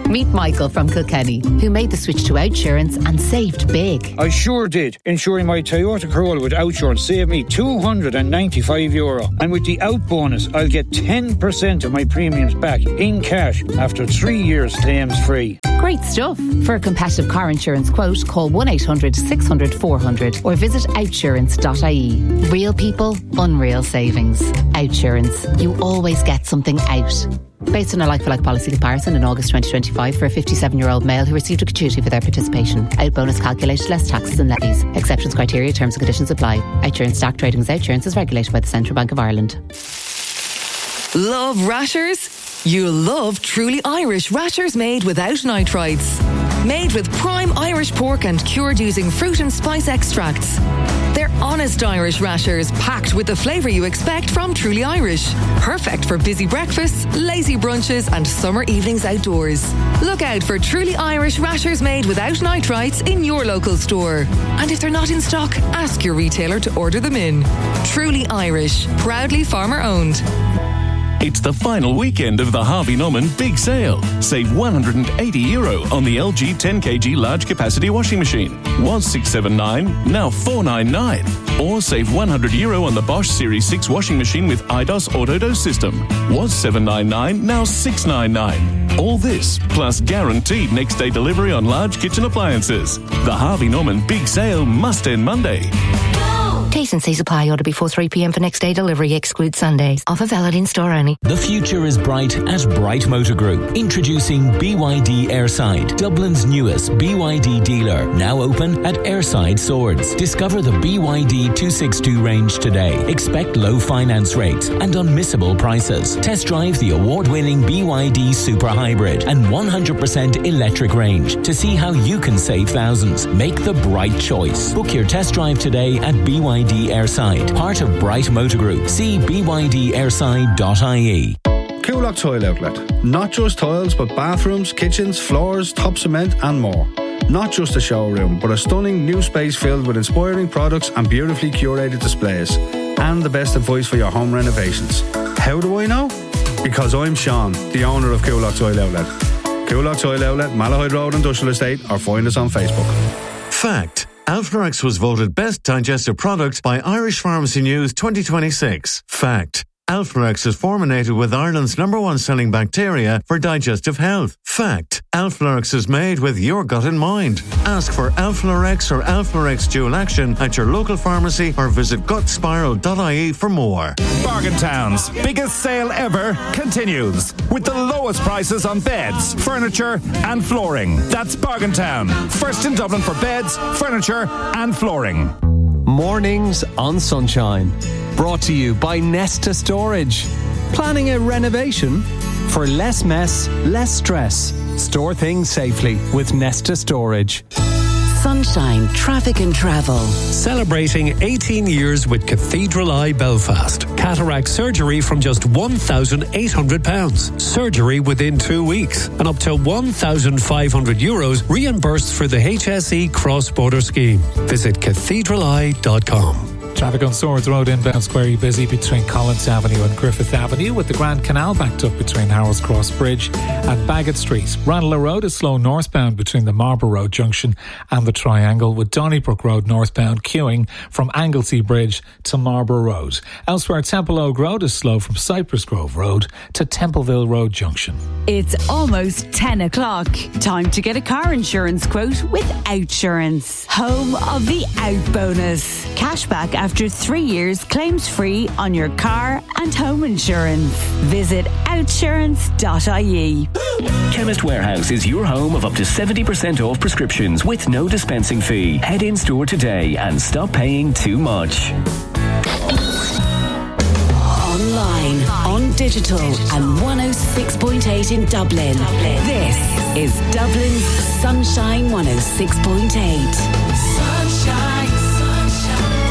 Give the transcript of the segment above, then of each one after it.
Meet Michael from Kilkenny, who made the switch to Outsurance and saved big. I sure did. Insuring my Toyota Corolla with Outsurance saved me €295. And with the Out bonus, I'll get 10% of my premiums back in cash after 3 years claims free. Great stuff. For a competitive car insurance quote, call 1-800-600-400 or visit outsurance.ie. Real people, unreal savings. Outsurance. You always get something out. Based on a like-for-like policy comparison in August 2025 for a 57-year-old male who received a gratuity for their participation. Out bonus calculated less taxes and levies. Exceptions, criteria, terms and conditions apply. Outsurance stock trading as Outsurance is regulated by the Central Bank of Ireland. Love rashers? You'll love Truly Irish rashers made without nitrites. Made with prime Irish pork and cured using fruit and spice extracts. They're honest Irish rashers packed with the flavour you expect from Truly Irish. Perfect for busy breakfasts, lazy brunches and summer evenings outdoors. Look out for Truly Irish rashers made without nitrites in your local store. And if they're not in stock, ask your retailer to order them in. Truly Irish, proudly farmer owned. It's the final weekend of the Harvey Norman Big Sale. Save €180 on the LG 10kg large capacity washing machine. Was $679, now $499. Or save €100 on the Bosch Series 6 washing machine with IDOS Autodose system. Was $799, now $699. All this, plus guaranteed next day delivery on large kitchen appliances. The Harvey Norman Big Sale must end Monday. T's and C's apply. Order before 3 p.m. for next day delivery. Exclude Sundays. Offer valid in store only. The future is bright at Bright Motor Group. Introducing BYD Airside, Dublin's newest BYD dealer. Now open at Airside Swords. Discover the BYD 262 range today. Expect low finance rates and unmissable prices. Test drive the award-winning BYD Super Hybrid and 100% electric range to see how you can save thousands. Make the bright choice. Book your test drive today at BYD Airside, part of Bright Motor Group. See bydairside.ie. Coolock Tile Outlet. Not just tiles, but bathrooms, kitchens, floors, top cement and more. Not just a showroom, but a stunning new space filled with inspiring products and beautifully curated displays. And the best advice for your home renovations. How do I know? Because I'm Sean, the owner of Coolock Tile Outlet. Coolock Tile Outlet, Malahide Road Industrial Estate, or find us on Facebook. Fact. Alpharex was voted Best Digestive Product by Irish Pharmacy News 2026. Fact. Alpharex is formulated with Ireland's #1 selling bacteria for digestive health. Fact. Alpharex is made with your gut in mind. Ask for Alpharex or Alpharex Dual Action at your local pharmacy or visit gutspiral.ie for more. Bargain Town's biggest sale ever continues with the lowest prices on beds, furniture and flooring. That's Bargain Town. First in Dublin for beds, furniture and flooring. Mornings on Sunshine. Brought to you by Nesta Storage. Planning a renovation? For less mess, less stress. Store things safely with Nesta Storage. Sunshine Traffic and Travel. Celebrating 18 years with Cathedral Eye Belfast. Cataract surgery from just £1,800. Surgery within 2 weeks. And up to €1,500 reimbursed for the HSE cross-border scheme. Visit cathedraleye.com. Traffic on Swords Road inbound Square busy between Collins Avenue and Griffith Avenue, with the Grand Canal backed up between Harold's Cross Bridge and Bagot Street. Ranelagh Road is slow northbound between the Marlborough Road Junction and the Triangle, with Donnybrook Road northbound queuing from Anglesey Bridge to Marlborough Road. Elsewhere, Temple Oak Road is slow from Cypress Grove Road to Templeville Road Junction. It's almost 10 o'clock. Time to get a car insurance quote with Outsurance. Home of the Out Bonus. Cashback after 3 years, claims free on your car and home insurance. Visit outsurance.ie. Chemist Warehouse is your home of up to 70% off prescriptions with no dispensing fee. Head in store today and stop paying too much. Online, on digital, and 106.8 in Dublin. This is Dublin's Sunshine 106.8. Sunshine, sunshine,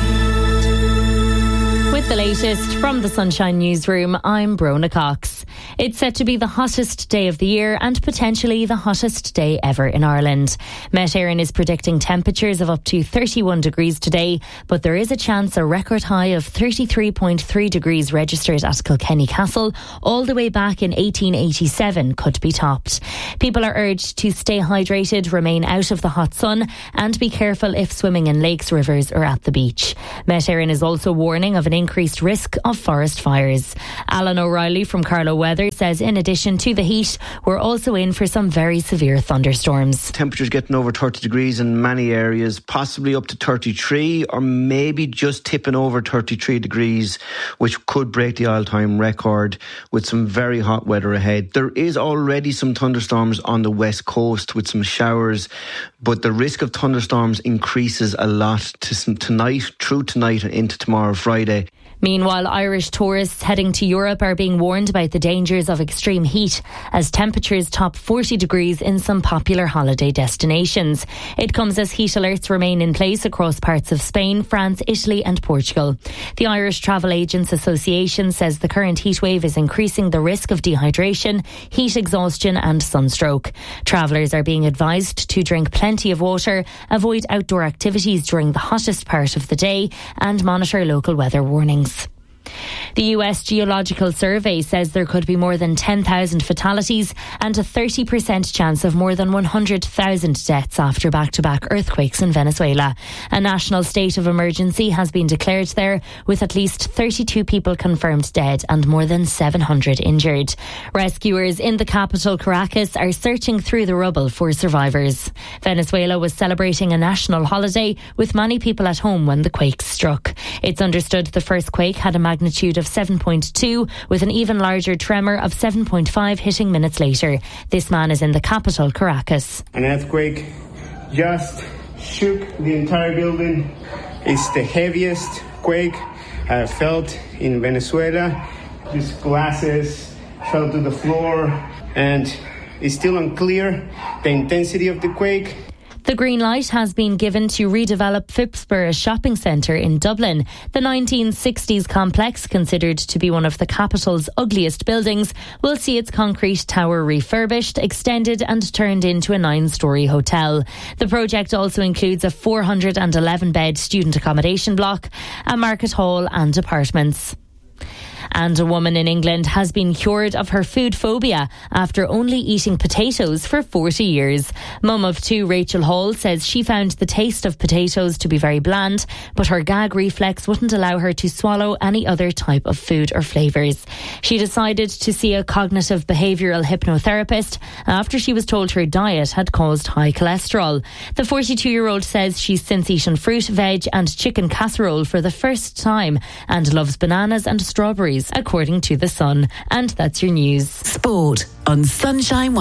106.8. With the latest from the Sunshine Newsroom, I'm Brona Cox. It's set to be the hottest day of the year and potentially the hottest day ever in Ireland. Met Éireann is predicting temperatures of up to 31 degrees today, but there is a chance a record high of 33.3 degrees registered at Kilkenny Castle all the way back in 1887 could be topped. People are urged to stay hydrated, remain out of the hot sun and be careful if swimming in lakes, rivers or at the beach. Met Éireann is also warning of an increased risk of forest fires. Alan O'Reilly from Carlow Weather says in addition to the heat, we're also in for some very severe thunderstorms. Temperatures getting over 30 degrees in many areas, possibly up to 33 or maybe just tipping over 33 degrees, which could break the all-time record with some very hot weather ahead. There is already some thunderstorms on the west coast with some showers, but the risk of thunderstorms increases a lot through tonight and into tomorrow, Friday. Meanwhile, Irish tourists heading to Europe are being warned about the dangers of extreme heat as temperatures top 40 degrees in some popular holiday destinations. It comes as heat alerts remain in place across parts of Spain, France, Italy and Portugal. The Irish Travel Agents Association says the current heat wave is increasing the risk of dehydration, heat exhaustion and sunstroke. Travellers are being advised to drink plenty of water, avoid outdoor activities during the hottest part of the day and monitor local weather warnings. The US Geological Survey says there could be more than 10,000 fatalities and a 30% chance of more than 100,000 deaths after back-to-back earthquakes in Venezuela. A national state of emergency has been declared there, with at least 32 people confirmed dead and more than 700 injured. Rescuers in the capital, Caracas, are searching through the rubble for survivors. Venezuela was celebrating a national holiday, with many people at home when the quake struck. It's understood the first quake had a magnitude of 7.2, with an even larger tremor of 7.5 hitting minutes later. This man is in the capital, Caracas. An earthquake just shook the entire building. It's the heaviest quake I have felt in Venezuela. These glasses fell to the floor, and it's still unclear the intensity of the quake. The green light has been given to redevelop Phipsborough shopping centre in Dublin. The 1960s complex, considered to be one of the capital's ugliest buildings, will see its concrete tower refurbished, extended and turned into a 9-storey hotel. The project also includes a 411-bed student accommodation block, a market hall and apartments. And a woman in England has been cured of her food phobia after only eating potatoes for 40 years. Mum of 2, Rachel Hall, says she found the taste of potatoes to be very bland, but her gag reflex wouldn't allow her to swallow any other type of food or flavours. She decided to see a cognitive behavioural hypnotherapist after she was told her diet had caused high cholesterol. The 42-year-old says she's since eaten fruit, veg and chicken casserole for the first time and loves bananas and strawberries, according to The Sun. And that's your news. Sport on Sunshine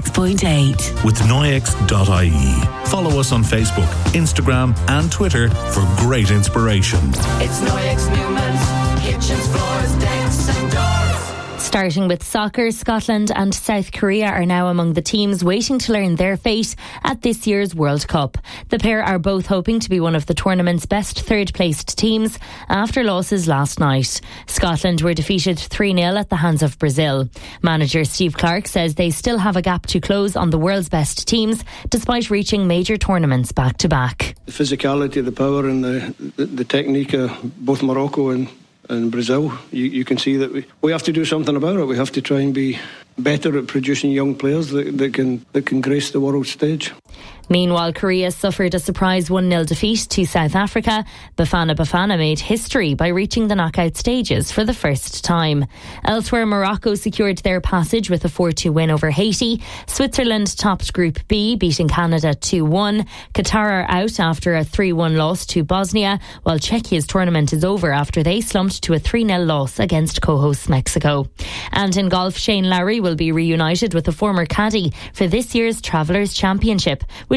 106.8. With Noyex.ie. Follow us on Facebook, Instagram and Twitter for great inspiration. It's Noyex Newman's kitchens, floors, decks and doors. Starting with soccer, Scotland and South Korea are now among the teams waiting to learn their fate at this year's World Cup. The pair are both hoping to be one of the tournament's best third-placed teams after losses last night. Scotland were defeated 3-0 at the hands of Brazil. Manager Steve Clarke says they still have a gap to close on the world's best teams, despite reaching major tournaments back-to-back. The physicality, the power and the technique of both Morocco and Brazil, you can see that we have to do something about it. We have to try and be better at producing young players that can grace the world stage. Meanwhile, Korea suffered a surprise 1-0 defeat to South Africa. Bafana made history by reaching the knockout stages for the first time. Elsewhere, Morocco secured their passage with a 4-2 win over Haiti. Switzerland topped Group B, beating Canada 2-1. Qatar are out after a 3-1 loss to Bosnia, while Czechia's tournament is over after they slumped to a 3-0 loss against co-hosts Mexico. And in golf, Shane Lowry will be reunited with a former caddie for this year's Travellers' Championship, which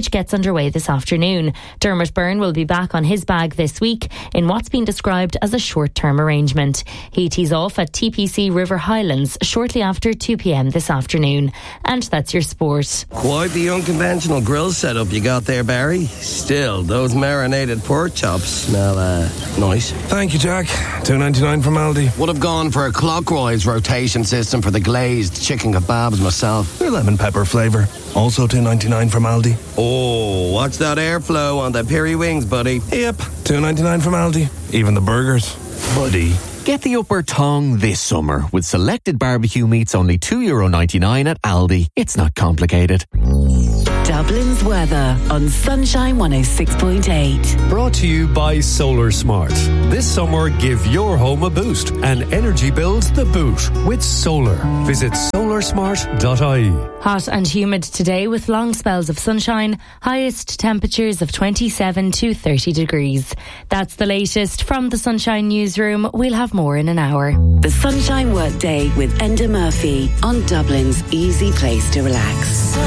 which gets underway this afternoon. Dermot Byrne will be back on his bag this week in what's been described as a short-term arrangement. He tees off at TPC River Highlands shortly after 2 p.m. this afternoon. And that's your sport. Quite the unconventional grill setup you got there, Barry. Still, those marinated pork chops smell nice. Thank you, Jack. $2.99 from Aldi. Would have gone for a clockwise rotation system for the glazed chicken kebabs myself. They're lemon pepper flavour. Also $2.99 from Aldi. Oh, watch that airflow on the peri wings, buddy. Yep, $2.99 from Aldi. Even the burgers. Buddy. Get the upper tongue this summer with selected barbecue meats only €2.99 at Aldi. It's not complicated. Dublin's weather on Sunshine 106.8. Brought to you by Solar Smart. This summer, give your home a boost and energy bills the boot with solar. Visit solarsmart.ie. Hot and humid today with long spells of sunshine, highest temperatures of 27 to 30 degrees. That's the latest from the Sunshine Newsroom. We'll have more in an hour. The Sunshine Workday with Enda Murphy on Dublin's easy place to relax.